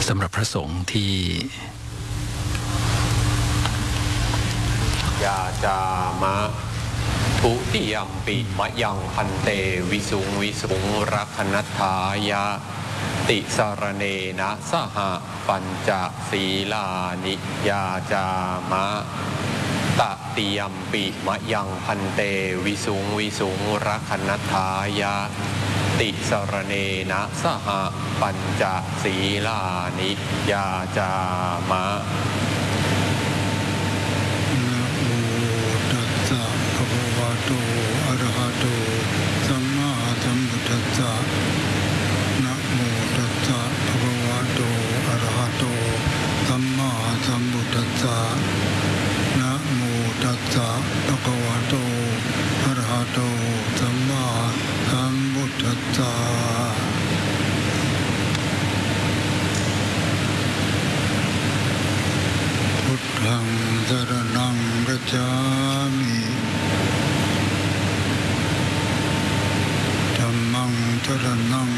สำหรับพระสงฆ์ที่ยาจามะทุติยมปิมะยังพันเตวิสุงวิสุงรักนัฏฐายะติสารเนนะสหปัญจศีลานิยาจามะตติยมปิมะยังพันเตวิสุงวิสุงรักนัฏฐายะติสารเนนะสหปัญจศีลานิยาจามะโตอะระหะโตสัมมาสัมพุทธัสสะนะโมตัสสะภะคะวะโตอะระหะโตสัมมาสัมพุทธัสสะนะโมตัสสะภะคะวะโตอะระหะโตสัมมาสัมพุทธัสสะพุทธังสรณังคัจฉามิธัมมังสรณัง